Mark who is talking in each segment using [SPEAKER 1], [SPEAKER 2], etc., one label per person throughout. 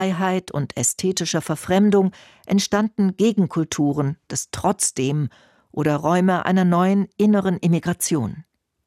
[SPEAKER 1] Freiheit und ästhetischer Verfremdung entstanden Gegenkulturen des Trotzdem oder Räume einer neuen inneren Immigration.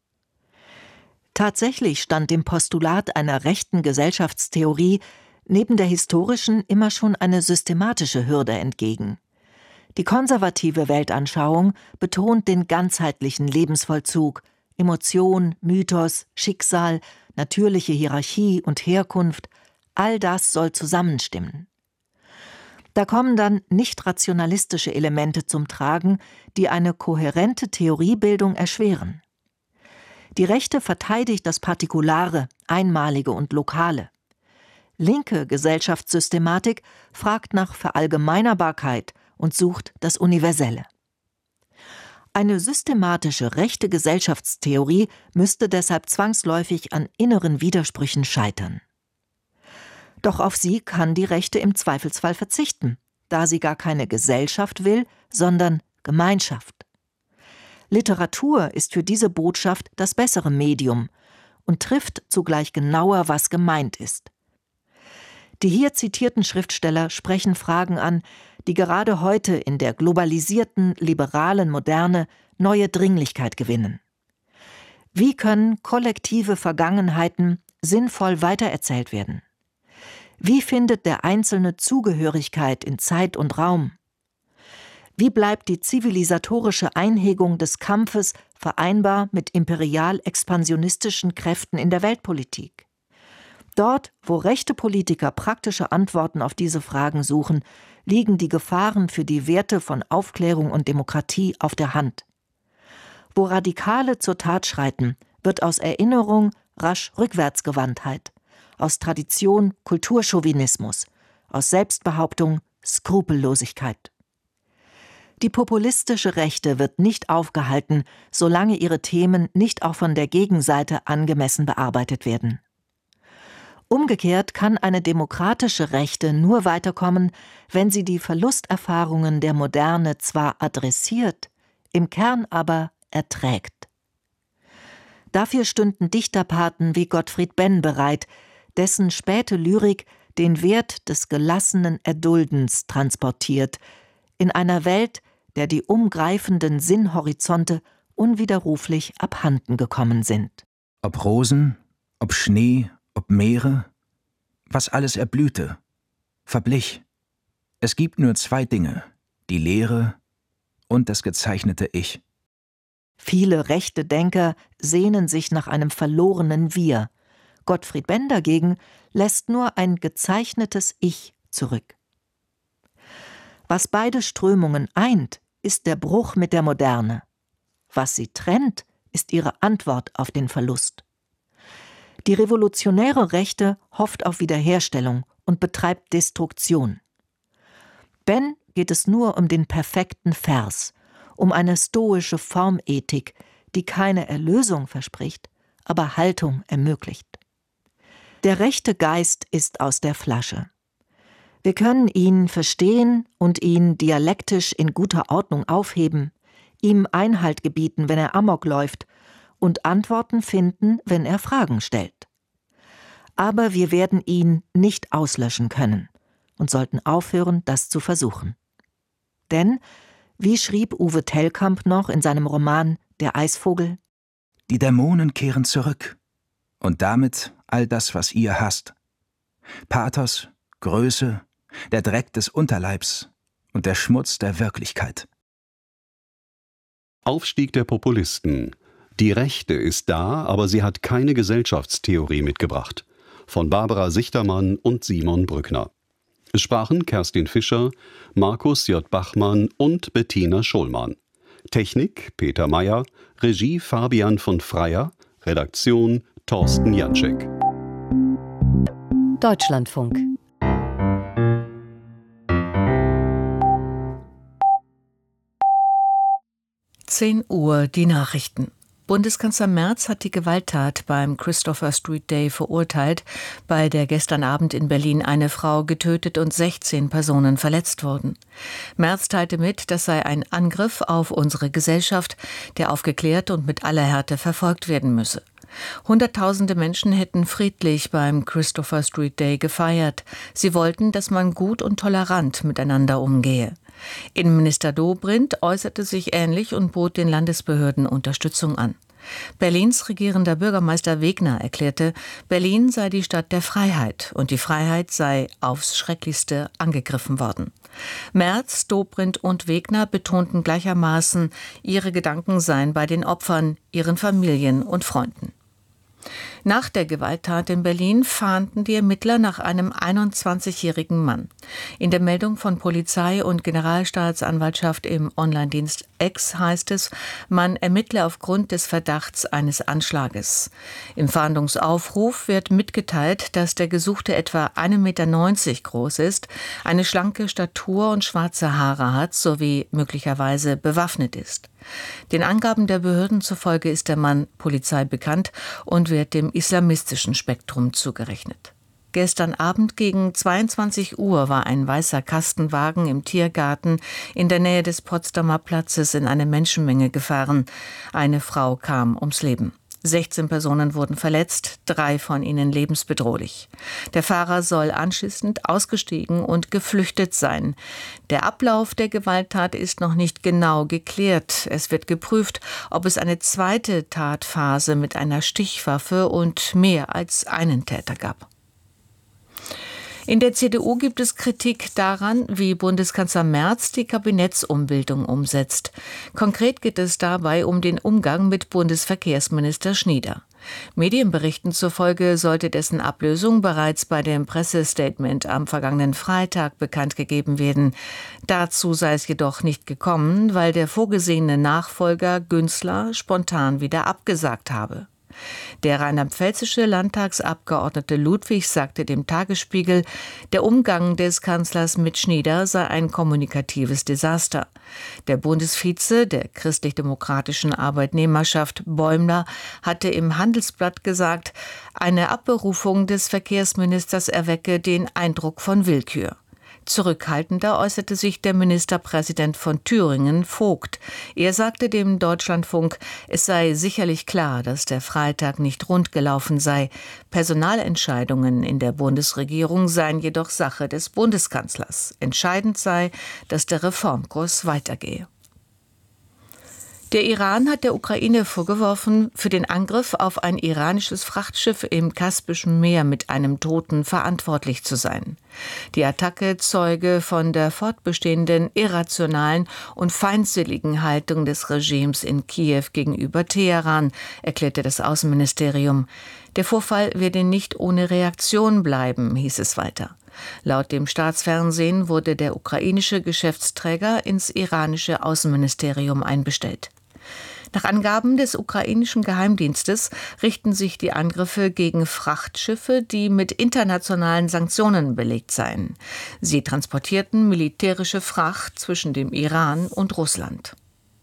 [SPEAKER 1] Tatsächlich stand dem Postulat einer rechten Gesellschaftstheorie neben der historischen immer schon eine systematische Hürde entgegen. Die konservative Weltanschauung betont den ganzheitlichen Lebensvollzug, Emotion, Mythos, Schicksal, natürliche Hierarchie und Herkunft, all das soll zusammenstimmen. Da kommen dann nicht rationalistische Elemente zum Tragen, die eine kohärente Theoriebildung erschweren. Die Rechte verteidigt das Partikulare, Einmalige und Lokale. Linke Gesellschaftssystematik fragt nach Verallgemeinerbarkeit und sucht das Universelle. Eine systematische rechte Gesellschaftstheorie müsste deshalb zwangsläufig an inneren Widersprüchen scheitern. Doch auf sie kann die Rechte im Zweifelsfall verzichten, da sie gar keine Gesellschaft will, sondern Gemeinschaft. Literatur ist für diese Botschaft das bessere Medium und trifft zugleich genauer, was gemeint ist. Die hier zitierten Schriftsteller sprechen Fragen an, die gerade heute in der globalisierten, liberalen Moderne neue Dringlichkeit gewinnen. Wie können kollektive Vergangenheiten sinnvoll weitererzählt werden? Wie findet der Einzelne Zugehörigkeit in Zeit und Raum? Wie bleibt die zivilisatorische Einhegung des Kampfes vereinbar mit imperial-expansionistischen Kräften in der Weltpolitik? Dort, wo rechte Politiker praktische Antworten auf diese Fragen suchen, liegen die Gefahren für die Werte von Aufklärung und Demokratie auf der Hand. Wo Radikale zur Tat schreiten, wird aus Erinnerung rasch Rückwärtsgewandtheit, aus Tradition Kulturchauvinismus, aus Selbstbehauptung Skrupellosigkeit. Die populistische Rechte wird nicht aufgehalten, solange ihre Themen nicht auch von der Gegenseite angemessen bearbeitet werden. Umgekehrt kann eine demokratische Rechte nur weiterkommen, wenn sie die Verlusterfahrungen der Moderne zwar adressiert, im Kern aber erträgt. Dafür stünden Dichterpaten wie Gottfried Benn bereit, dessen späte Lyrik den Wert des gelassenen Erduldens transportiert, in einer Welt, der die umgreifenden Sinnhorizonte unwiderruflich abhanden gekommen sind.
[SPEAKER 2] Ob Rosen, ob Schnee, ob Meere, was alles erblühte, verblich. Es gibt nur zwei Dinge, die Leere und das gezeichnete Ich.
[SPEAKER 1] Viele rechte Denker sehnen sich nach einem verlorenen Wir. Gottfried Benn dagegen lässt nur ein gezeichnetes Ich zurück. Was beide Strömungen eint, ist der Bruch mit der Moderne. Was sie trennt, ist ihre Antwort auf den Verlust. Die revolutionäre Rechte hofft auf Wiederherstellung und betreibt Destruktion. Benn geht es nur um den perfekten Vers, um eine stoische Formethik, die keine Erlösung verspricht, aber Haltung ermöglicht. Der rechte Geist ist aus der Flasche. Wir können ihn verstehen und ihn dialektisch in guter Ordnung aufheben, ihm Einhalt gebieten, wenn er Amok läuft, und Antworten finden, wenn er Fragen stellt. Aber wir werden ihn nicht auslöschen können und sollten aufhören, das zu versuchen. Denn, wie schrieb Uwe Tellkamp noch in seinem Roman »Der Eisvogel«:
[SPEAKER 2] Die Dämonen kehren zurück und damit all das, was ihr hasst. Pathos, Größe, der Dreck des Unterleibs und der Schmutz der Wirklichkeit.
[SPEAKER 3] Aufstieg der Populisten. Die Rechte ist da, aber sie hat keine Gesellschaftstheorie mitgebracht. Von Barbara Sichtermann und Simon Brückner. Es sprachen Kerstin Fischer, Markus J. Bachmann und Bettina Schollmann. Technik Peter Meyer, Regie Fabian von Freyer, Redaktion Thorsten Janczek.
[SPEAKER 4] Deutschlandfunk. Uhr die Nachrichten. Bundeskanzler Merz hat die Gewalttat beim Christopher Street Day verurteilt, bei der gestern Abend in Berlin eine Frau getötet und 16 Personen verletzt wurden. Merz teilte mit, das sei ein Angriff auf unsere Gesellschaft, der aufgeklärt und mit aller Härte verfolgt werden müsse. Hunderttausende Menschen hätten friedlich beim Christopher Street Day gefeiert. Sie wollten, dass man gut und tolerant miteinander umgehe. Innenminister Dobrindt äußerte sich ähnlich und bot den Landesbehörden Unterstützung an. Berlins regierender Bürgermeister Wegner erklärte, Berlin sei die Stadt der Freiheit und die Freiheit sei aufs Schrecklichste angegriffen worden. Merz, Dobrindt und Wegner betonten gleichermaßen, ihre Gedanken seien bei den Opfern, ihren Familien und Freunden. Nach der Gewalttat in Berlin fahnden die Ermittler nach einem 21-jährigen Mann. In der Meldung von Polizei und Generalstaatsanwaltschaft im Online-Dienst X heißt es, man ermittle aufgrund des Verdachts eines Anschlages. Im Fahndungsaufruf wird mitgeteilt, dass der Gesuchte etwa 1,90 Meter groß ist, eine schlanke Statur und schwarze Haare hat sowie möglicherweise bewaffnet ist. Den Angaben der Behörden zufolge ist der Mann Polizei bekannt und wird dem islamistischen Spektrum zugerechnet. Gestern Abend gegen 22 Uhr war ein weißer Kastenwagen im Tiergarten in der Nähe des Potsdamer Platzes in eine Menschenmenge gefahren. Eine Frau kam ums Leben. 16 Personen wurden verletzt, 3 von ihnen lebensbedrohlich. Der Fahrer soll anschließend ausgestiegen und geflüchtet sein. Der Ablauf der Gewalttat ist noch nicht genau geklärt. Es wird geprüft, ob es eine zweite Tatphase mit einer Stichwaffe und mehr als einen Täter gab. In der CDU gibt es Kritik daran, wie Bundeskanzler Merz die Kabinettsumbildung umsetzt. Konkret geht es dabei um den Umgang mit Bundesverkehrsminister Schnieder. Medienberichten zufolge sollte dessen Ablösung bereits bei dem Pressestatement am vergangenen Freitag bekannt gegeben werden. Dazu sei es jedoch nicht gekommen, weil der vorgesehene Nachfolger Günzler spontan wieder abgesagt habe. Der rheinland-pfälzische Landtagsabgeordnete Ludwig sagte dem Tagesspiegel, der Umgang des Kanzlers mit Schnieder sei ein kommunikatives Desaster. Der Bundesvize der christlich-demokratischen Arbeitnehmerschaft Bäumler hatte im Handelsblatt gesagt, eine Abberufung des Verkehrsministers erwecke den Eindruck von Willkür. Zurückhaltender äußerte sich der Ministerpräsident von Thüringen, Vogt. Er sagte dem Deutschlandfunk, es sei sicherlich klar, dass der Freitag nicht rund gelaufen sei. Personalentscheidungen in der Bundesregierung seien jedoch Sache des Bundeskanzlers. Entscheidend sei, dass der Reformkurs weitergehe. Der Iran hat der Ukraine vorgeworfen, für den Angriff auf ein iranisches Frachtschiff im Kaspischen Meer mit einem Toten verantwortlich zu sein. Die Attacke zeuge von der fortbestehenden irrationalen und feindseligen Haltung des Regimes in Kiew gegenüber Teheran, erklärte das Außenministerium. Der Vorfall werde nicht ohne Reaktion bleiben, hieß es weiter. Laut dem Staatsfernsehen wurde der ukrainische Geschäftsträger ins iranische Außenministerium einbestellt. Nach Angaben des ukrainischen Geheimdienstes richten sich die Angriffe gegen Frachtschiffe, die mit internationalen Sanktionen belegt seien. Sie transportierten militärische Fracht zwischen dem Iran und Russland.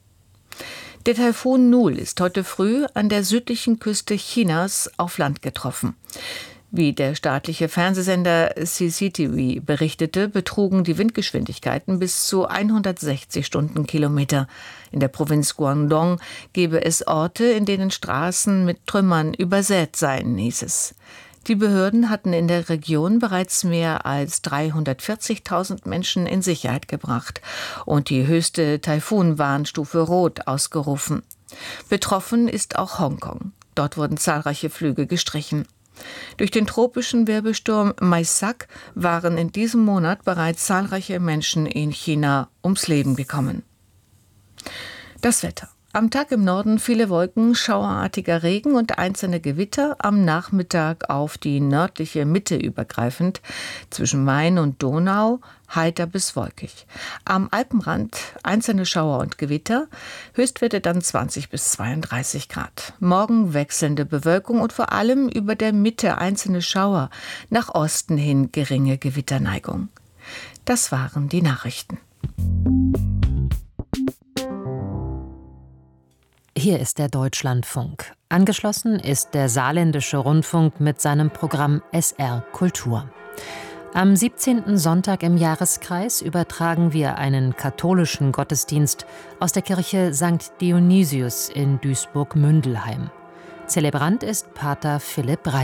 [SPEAKER 4] Der Taifun Nul ist heute früh an der südlichen Küste Chinas auf Land getroffen. Wie der staatliche Fernsehsender CCTV berichtete, betrugen die Windgeschwindigkeiten bis zu 160 Stundenkilometer. In der Provinz Guangdong gebe es Orte, in denen Straßen mit Trümmern übersät seien, hieß es. Die Behörden hatten in der Region bereits mehr als 340.000 Menschen in Sicherheit gebracht und die höchste Taifun-Warnstufe Rot ausgerufen. Betroffen ist auch Hongkong. Dort wurden zahlreiche Flüge gestrichen. Durch den tropischen Wirbelsturm Maisak waren in diesem Monat bereits zahlreiche Menschen in China ums Leben gekommen. Das Wetter. Am Tag im Norden viele Wolken, schauerartiger Regen und einzelne Gewitter, am Nachmittag auf die nördliche Mitte übergreifend, zwischen Main und Donau heiter bis wolkig. Am Alpenrand einzelne Schauer und Gewitter, Höchstwerte dann 20 bis 32 Grad. Morgen wechselnde Bewölkung und vor allem über der Mitte einzelne Schauer, nach Osten hin geringe Gewitterneigung. Das waren die Nachrichten.
[SPEAKER 5] Hier ist der Deutschlandfunk. Angeschlossen ist der Saarländische Rundfunk mit seinem Programm SR Kultur. Am 17. Sonntag im Jahreskreis übertragen wir einen katholischen Gottesdienst aus der Kirche St. Dionysius in Duisburg-Mündelheim. Zelebrant ist Pater Philipp Reich.